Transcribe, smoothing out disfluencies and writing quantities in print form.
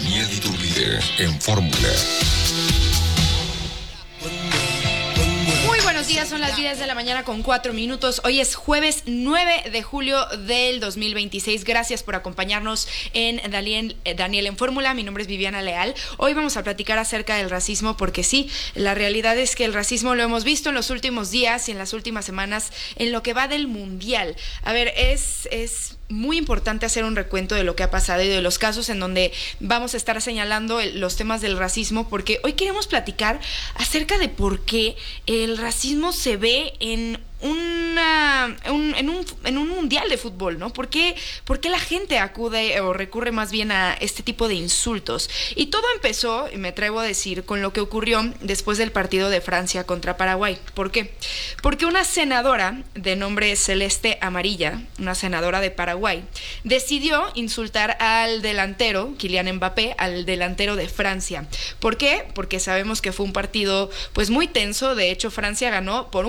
Daniel Iturbide en Fórmula. Muy buenos días, son las 10 de la mañana con 4 minutos. Hoy es jueves 9 de julio del 2026. Gracias por acompañarnos en Daniel en Fórmula. Mi nombre es Viviana Leal. Hoy vamos a platicar acerca del racismo porque sí, la realidad es que el racismo lo hemos visto en los últimos días y en las últimas semanas en lo que va del Mundial. A ver, es muy importante hacer un recuento de lo que ha pasado y de los casos en donde vamos a estar señalando los temas del racismo, porque hoy queremos platicar acerca de por qué el racismo se ve en un mundial de fútbol, ¿no? ¿Por qué la gente acude o recurre más bien a este tipo de insultos? Y todo empezó, y me atrevo a decir, con lo que ocurrió después del partido de Francia contra Paraguay. ¿Por qué? Porque una senadora de nombre Celeste Amarilla, una senadora de Paraguay, decidió insultar al delantero, Kylian Mbappé, al delantero de Francia. ¿Por qué? Porque sabemos que fue un partido pues muy tenso. De hecho, Francia ganó por